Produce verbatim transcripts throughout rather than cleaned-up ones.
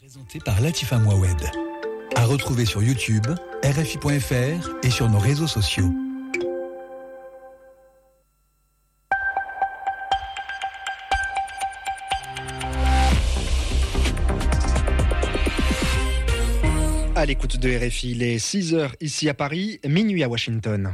Présenté par Latifa Mouawed. À retrouver sur YouTube, R F I point F R et sur nos réseaux sociaux. À l'écoute de R F I, il est six heures ici à Paris, minuit à Washington.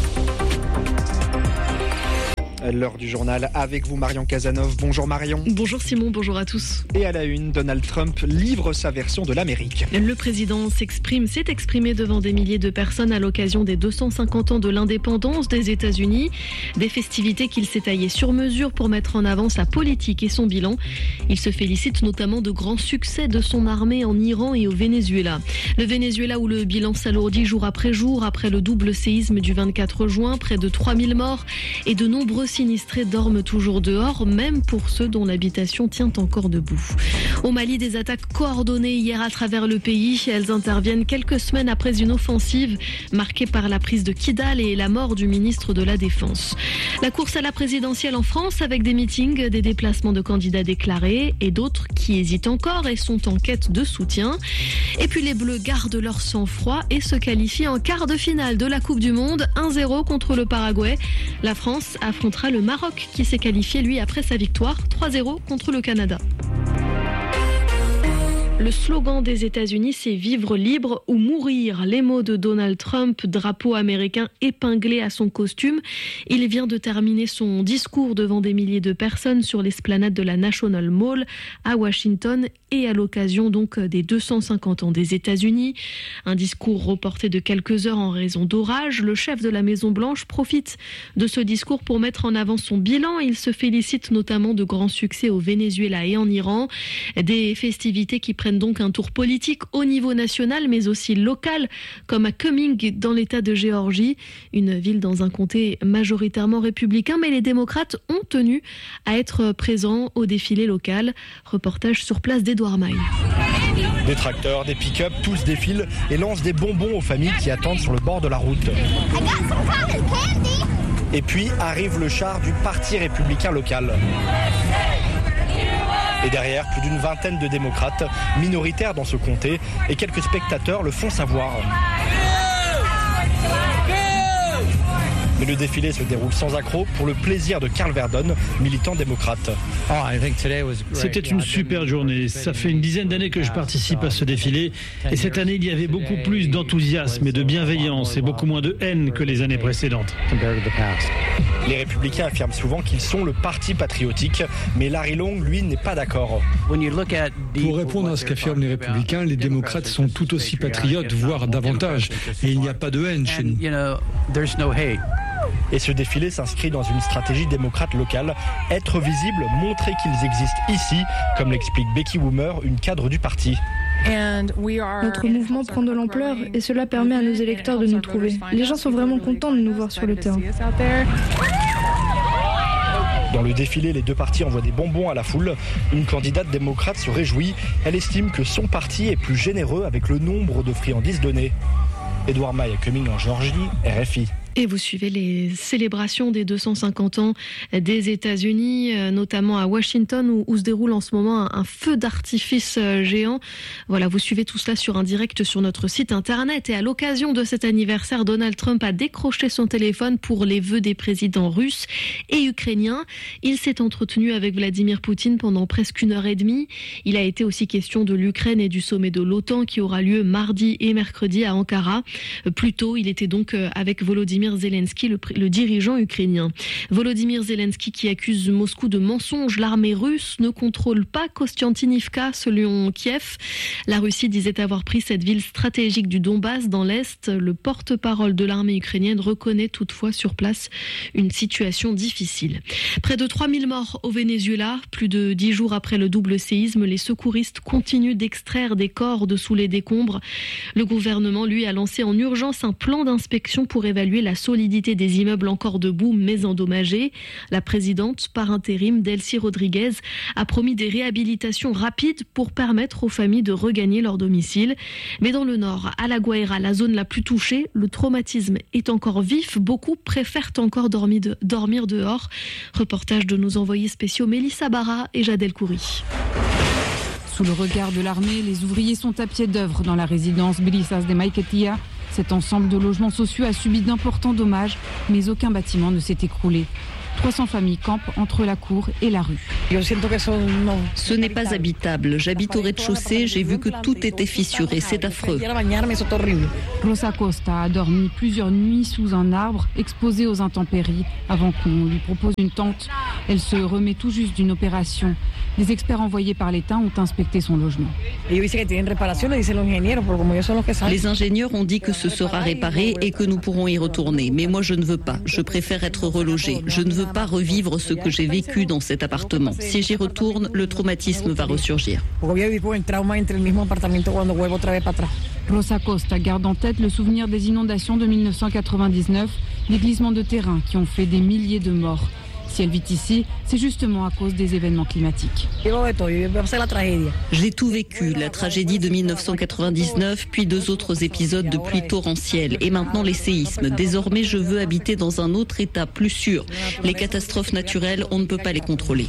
L'heure du journal avec vous, Marion Casanov. Bonjour Marion. Bonjour Simon, bonjour à tous. Et à la une, Donald Trump livre sa version de l'Amérique. Le président s'exprime, s'est exprimé devant des milliers de personnes à l'occasion des deux cent cinquante ans de l'indépendance des États-Unis. Des festivités qu'il s'est taillées sur mesure pour mettre en avant sa politique et son bilan. Il se félicite notamment de grands succès de son armée en Iran et au Venezuela. Le Venezuela où le bilan s'alourdit jour après jour après le double séisme du vingt-quatre juin, près de trois mille morts et de nombreux sinistrés dorment toujours dehors, même pour ceux dont l'habitation tient encore debout. Au Mali, des attaques coordonnées hier à travers le pays. Elles interviennent quelques semaines après une offensive marquée par la prise de Kidal et la mort du ministre de la Défense. La course à la présidentielle en France avec des meetings, des déplacements de candidats déclarés et d'autres qui hésitent encore et sont en quête de soutien. Et puis les Bleus gardent leur sang-froid et se qualifient en quart de finale de la Coupe du Monde, un zéro contre le Paraguay. La France affrontera le Maroc qui s'est qualifié lui après sa victoire trois zéro contre le Canada. Le slogan des États-Unis, c'est « Vivre libre ou mourir ». Les mots de Donald Trump, drapeau américain épinglé à son costume. Il vient de terminer son discours devant des milliers de personnes sur l'esplanade de la National Mall à Washington et à l'occasion donc des deux cent cinquante ans des États-Unis. Un discours reporté de quelques heures en raison d'orage. Le chef de la Maison-Blanche profite de ce discours pour mettre en avant son bilan. Il se félicite notamment de grands succès au Venezuela et en Iran. Des festivités qui prennent donc un tour politique au niveau national mais aussi local, comme à Cumming dans l'état de Géorgie, une ville dans un comté majoritairement républicain, mais les démocrates ont tenu à être présents au défilé local. Reportage sur place d'Edouard Maille. Des tracteurs, des pick-up, tous défilent et lancent des bonbons aux familles qui attendent sur le bord de la route. Et puis arrive le char du Parti républicain local. Et derrière, plus d'une vingtaine de démocrates, minoritaires dans ce comté, et quelques spectateurs le font savoir. Mais le défilé se déroule sans accroc pour le plaisir de Carl Verdon, militant démocrate. C'était une super journée. Ça fait une dizaine d'années que je participe à ce défilé. Et cette année, il y avait beaucoup plus d'enthousiasme et de bienveillance et beaucoup moins de haine que les années précédentes. Les républicains affirment souvent qu'ils sont le parti patriotique, mais Larry Long, lui, n'est pas d'accord. Pour répondre à ce qu'affirment les républicains, les démocrates sont tout aussi patriotes, voire davantage. Et il n'y a pas de haine chez nous. Et ce défilé s'inscrit dans une stratégie démocrate locale. Être visible, montrer qu'ils existent ici, comme l'explique Becky Woomer, une cadre du parti. Notre mouvement prend de l'ampleur et cela permet à nos électeurs de nous trouver. Les gens sont vraiment contents de nous voir sur le terrain. Dans le défilé, les deux partis envoient des bonbons à la foule. Une candidate démocrate se réjouit. Elle estime que son parti est plus généreux avec le nombre de friandises données. Edouard Maille à Cumming en Géorgie, R F I. Et vous suivez les célébrations des deux cent cinquante ans des États-Unis, notamment à Washington, où, où se déroule en ce moment un, un feu d'artifice géant. Voilà, vous suivez tout cela sur un direct sur notre site internet. Et à l'occasion de cet anniversaire, Donald Trump a décroché son téléphone pour les vœux des présidents russes et ukrainiens. Il s'est entretenu avec Vladimir Poutine pendant presque une heure et demie. Il a été aussi question de l'Ukraine et du sommet de l'OTAN qui aura lieu mardi et mercredi à Ankara. Plus tôt, il était donc avec Volodymyr Zelensky, le, le dirigeant ukrainien. Volodymyr Zelensky qui accuse Moscou de mensonges. L'armée russe ne contrôle pas Kostiantynivka, selon Kiev. La Russie disait avoir pris cette ville stratégique du Donbass dans l'Est. Le porte-parole de l'armée ukrainienne reconnaît toutefois sur place une situation difficile. Près de trois mille morts au Venezuela. Plus de dix jours après le double séisme, les secouristes continuent d'extraire des corps de sous les décombres. Le gouvernement, lui, a lancé en urgence un plan d'inspection pour évaluer la solidité des immeubles encore debout mais endommagés. La présidente par intérim, Delcy Rodriguez, a promis des réhabilitations rapides pour permettre aux familles de regagner leur domicile. Mais dans le nord, à La Guaira, la zone la plus touchée, le traumatisme est encore vif. Beaucoup préfèrent encore dormir, de, dormir dehors. Reportage de nos envoyés spéciaux Mélissa Barra et Jadel Khoury. Sous le regard de l'armée, les ouvriers sont à pied d'œuvre dans la résidence Brisas de Maiquetía. Cet ensemble de logements sociaux a subi d'importants dommages, mais aucun bâtiment ne s'est écroulé. trois cents familles campent entre la cour et la rue. Ce n'est pas habitable. J'habite au rez-de-chaussée, j'ai vu que tout était fissuré. C'est affreux. Rosa Costa a dormi plusieurs nuits sous un arbre, exposé aux intempéries, avant qu'on lui propose une tente. Elle se remet tout juste d'une opération. Les experts envoyés par l'État ont inspecté son logement. Les ingénieurs ont dit que ce sera réparé et que nous pourrons y retourner. Mais moi, je ne veux pas. Je préfère être relogée. Je ne veux pas revivre ce que j'ai vécu dans cet appartement. Si j'y retourne, le traumatisme va ressurgir. Rosa Costa garde en tête le souvenir des inondations de mille neuf cent quatre-vingt-dix-neuf, des glissements de terrain qui ont fait des milliers de morts. Si elle vit ici, c'est justement à cause des événements climatiques. J'ai tout vécu, la tragédie de mille neuf cent quatre-vingt-dix-neuf, puis deux autres épisodes de pluie torrentielle, et maintenant les séismes. Désormais, je veux habiter dans un autre état, plus sûr. Les catastrophes naturelles, on ne peut pas les contrôler.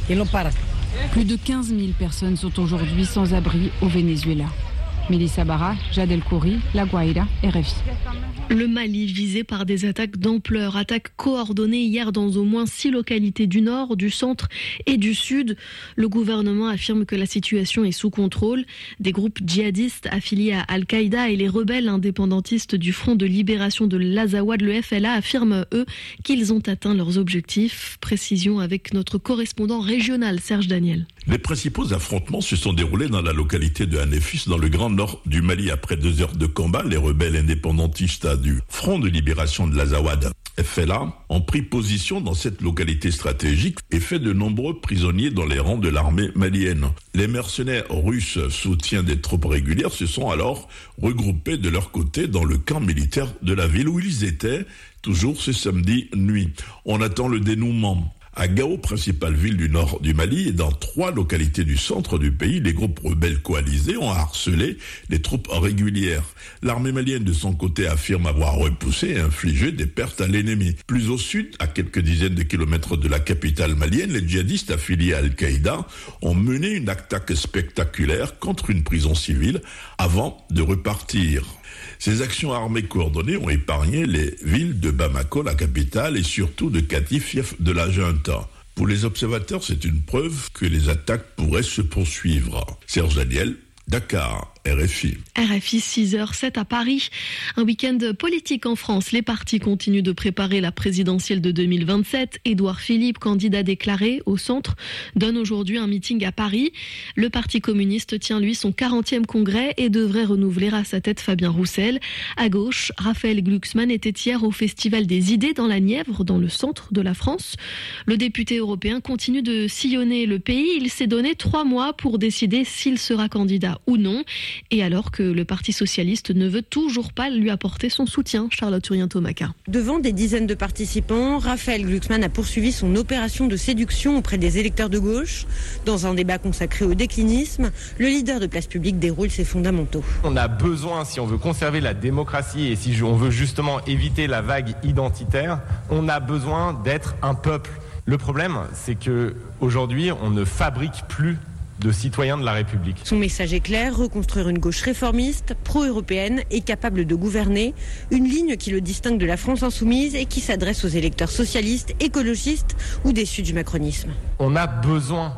Plus de quinze mille personnes sont aujourd'hui sans abri au Venezuela. Mélissa Barra, Jad El Khoury, La Guaira, R F I. Le Mali visé par des attaques d'ampleur, attaques coordonnées hier dans au moins six localités du nord, du centre et du sud. Le gouvernement affirme que la situation est sous contrôle. Des groupes djihadistes affiliés à Al-Qaïda et les rebelles indépendantistes du Front de libération de l'Azawad, le F L A, affirment eux qu'ils ont atteint leurs objectifs. Précision avec notre correspondant régional Serge Daniel. Les principaux affrontements se sont déroulés dans la localité de Hanefis, dans le grand nord du Mali. Après deux heures de combat, les rebelles indépendantistes du Front de libération de l'Azawad, F L A, ont pris position dans cette localité stratégique et fait de nombreux prisonniers dans les rangs de l'armée malienne. Les mercenaires russes, soutiens des troupes régulières, se sont alors regroupés de leur côté dans le camp militaire de la ville où ils étaient, toujours ce samedi nuit. On attend le dénouement. À Gao, principale ville du nord du Mali, et dans trois localités du centre du pays, les groupes rebelles coalisés ont harcelé les troupes régulières. L'armée malienne, de son côté, affirme avoir repoussé et infligé des pertes à l'ennemi. Plus au sud, à quelques dizaines de kilomètres de la capitale malienne, les djihadistes affiliés à Al-Qaïda ont mené une attaque spectaculaire contre une prison civile avant de repartir. Ces actions armées coordonnées ont épargné les villes de Bamako, la capitale, et surtout de Kati, fief de la junta. Pour les observateurs, c'est une preuve que les attaques pourraient se poursuivre. Serge Daniel, Dakar, R F I. R F I, six heures sept à Paris. Un week-end politique en France. Les partis continuent de préparer la présidentielle de deux mille vingt-sept. Édouard Philippe, candidat déclaré au centre, donne aujourd'hui un meeting à Paris. Le Parti communiste tient, lui, son quarantième congrès et devrait renouveler à sa tête Fabien Roussel. À gauche, Raphaël Glucksmann était hier au Festival des idées dans la Nièvre, dans le centre de la France. Le député européen continue de sillonner le pays. Il s'est donné trois mois pour décider s'il sera candidat ou non. Et alors que le Parti socialiste ne veut toujours pas lui apporter son soutien, Charlotte Urien-Tomaca. Devant des dizaines de participants, Raphaël Glucksmann a poursuivi son opération de séduction auprès des électeurs de gauche. Dans un débat consacré au déclinisme, le leader de Place Publique déroule ses fondamentaux. On a besoin, si on veut conserver la démocratie et si on veut justement éviter la vague identitaire, on a besoin d'être un peuple. Le problème, c'est qu'aujourd'hui, on ne fabrique plus de citoyens de la République. Son message est clair, reconstruire une gauche réformiste, pro-européenne et capable de gouverner. Une ligne qui le distingue de la France insoumise et qui s'adresse aux électeurs socialistes, écologistes ou déçus du macronisme. On a besoin,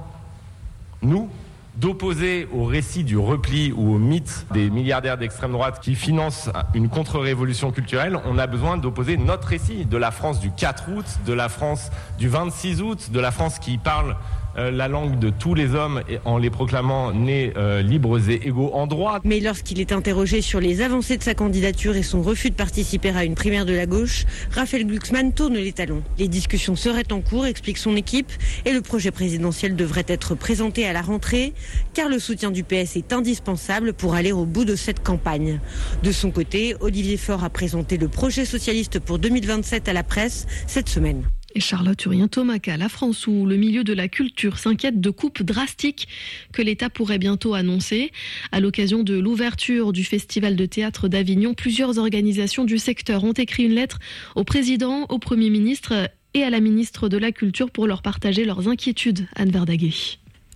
nous, d'opposer au récit du repli ou au mythe des milliardaires d'extrême droite qui financent une contre-révolution culturelle, on a besoin d'opposer notre récit de la France du quatre août, de la France du vingt-six août, de la France qui parle Euh, la langue de tous les hommes en les proclamant nés euh, libres et égaux en droit. Mais lorsqu'il est interrogé sur les avancées de sa candidature et son refus de participer à une primaire de la gauche, Raphaël Glucksmann tourne les talons. Les discussions seraient en cours, explique son équipe, et le projet présidentiel devrait être présenté à la rentrée, car le soutien du P S est indispensable pour aller au bout de cette campagne. De son côté, Olivier Faure a présenté le projet socialiste pour deux mille vingt-sept à la presse cette semaine. Et Charlotte Urien-Tomaca, la France où le milieu de la culture s'inquiète de coupes drastiques que l'État pourrait bientôt annoncer. À l'occasion de l'ouverture du Festival de théâtre d'Avignon, plusieurs organisations du secteur ont écrit une lettre au président, au Premier ministre et à la ministre de la Culture pour leur partager leurs inquiétudes. Anne Verdaguet.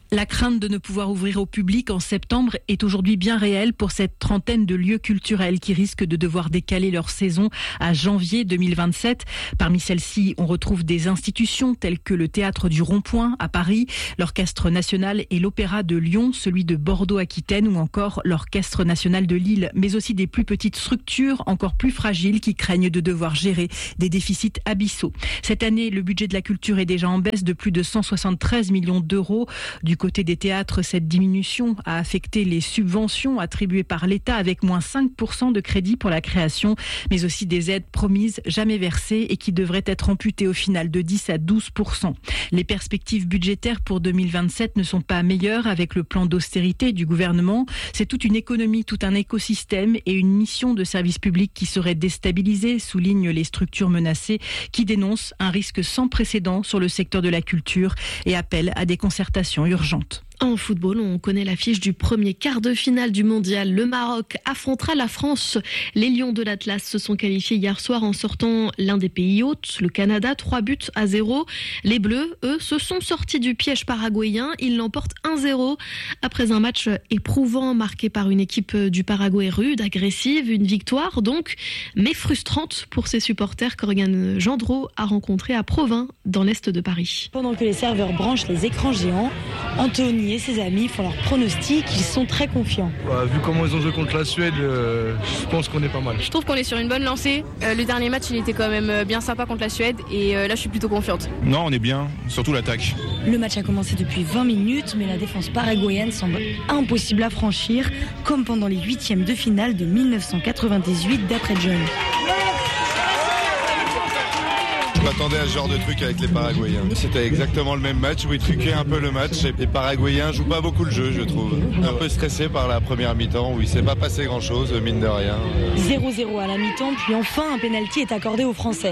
La crainte de ne pouvoir ouvrir au public en septembre est aujourd'hui bien réelle pour cette trentaine de lieux culturels qui risquent de devoir décaler leur saison à janvier deux mille vingt-sept. Parmi celles-ci, on retrouve des institutions telles que le Théâtre du Rond-Point à Paris, l'Orchestre national et l'Opéra de Lyon, celui de Bordeaux-Aquitaine ou encore l'Orchestre national de Lille, mais aussi des plus petites structures encore plus fragiles qui craignent de devoir gérer des déficits abyssaux. Cette année, le budget de la culture est déjà en baisse de plus de cent soixante-treize millions d'euros. Du côté des théâtres, cette diminution a affecté les subventions attribuées par l'État avec moins cinq pour cent de crédit pour la création, mais aussi des aides promises jamais versées et qui devraient être amputées au final de dix à douze pour cent. Les perspectives budgétaires pour deux mille vingt-sept ne sont pas meilleures avec le plan d'austérité du gouvernement. C'est toute une économie, tout un écosystème et une mission de service public qui serait déstabilisée, soulignent les structures menacées qui dénoncent un risque sans précédent sur le secteur de la culture et appellent à des concertations urgentes. En football, on connaît l'affiche du premier quart de finale du mondial. Le Maroc affrontera la France. Les Lions de l'Atlas se sont qualifiés hier soir en sortant l'un des pays hôtes, le Canada, trois buts à zéro. Les Bleus, eux, se sont sortis du piège paraguayen. Ils l'emportent un zéro après un match éprouvant marqué par une équipe du Paraguay rude, agressive. Une victoire donc, mais frustrante pour ses supporters qu'Oriane Gendreau a rencontré à Provins, dans l'est de Paris. Pendant que les serveurs branchent les écrans géants, Anthony et ses amis font leur pronostic, ils sont très confiants. Bah, vu comment ils ont joué contre la Suède, euh, je pense qu'on est pas mal. Je trouve qu'on est sur une bonne lancée. Euh, le dernier match, il était quand même bien sympa contre la Suède et euh, là, je suis plutôt confiante. Non, on est bien, surtout l'attaque. Le match a commencé depuis vingt minutes, mais la défense paraguayenne semble impossible à franchir, comme pendant les huitièmes de finale de mille neuf cent quatre-vingt-dix-huit d'après John. Je m'attendais à ce genre de truc avec les Paraguayens. C'était exactement le même match où ils truquaient un peu le match. Les Paraguayens jouent pas beaucoup le jeu, je trouve. Un peu stressé par la première mi-temps où il s'est pas passé grand-chose, mine de rien. zéro zéro à la mi-temps, puis enfin un pénalty est accordé aux Français.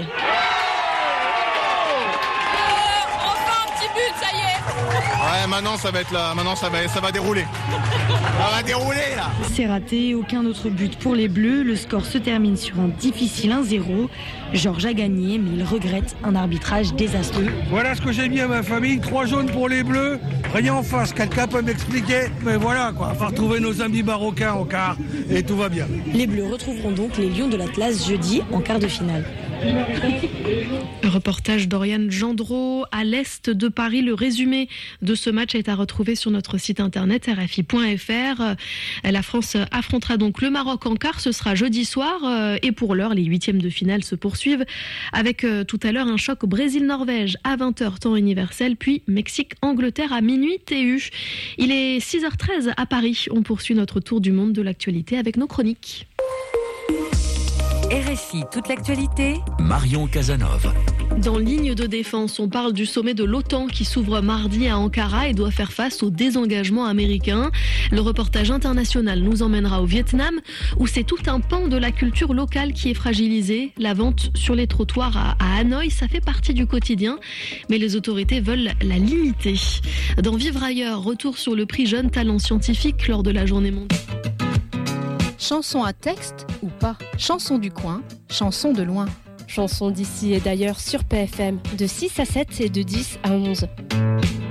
Ouais, maintenant ça va être là, maintenant ça va, ça va dérouler. Ça va dérouler là. C'est raté, aucun autre but pour les Bleus. Le score se termine sur un difficile un zéro. Georges a gagné, mais il regrette un arbitrage désastreux. Voilà ce que j'ai mis à ma famille, trois jaunes pour les Bleus, rien en face. Quelqu'un peut m'expliquer? Mais voilà quoi, on va retrouver nos amis marocains au quart et tout va bien. Les Bleus retrouveront donc les Lions de l'Atlas jeudi en quart de finale. Reportage d'Oriane Gendreau à l'est de Paris. Le résumé de ce match est à retrouver sur notre site internet r f i point f r. La France affrontera donc le Maroc en quart, ce sera jeudi soir. Et pour l'heure, les huitièmes de finale se poursuivent avec tout à l'heure un choc Brésil-Norvège à vingt heures temps universel, puis Mexique-Angleterre à minuit T U. Il est six heures treize à Paris. On poursuit notre tour du monde de l'actualité avec nos chroniques. R F I, toute l'actualité. Marion Casanov. Dans Ligne de défense, on parle du sommet de l'OTAN qui s'ouvre mardi à Ankara et doit faire face au désengagement américain. Le reportage international nous emmènera au Vietnam où c'est tout un pan de la culture locale qui est fragilisé. La vente sur les trottoirs à, à Hanoï, ça fait partie du quotidien, mais les autorités veulent la limiter. Dans Vivre ailleurs, retour sur le prix Jeune Talent Scientifique lors de la journée mondiale. Chanson à texte ou pas, chanson du coin, chanson de loin. Chanson d'ici et d'ailleurs sur P F M, de six à sept et de dix à onze.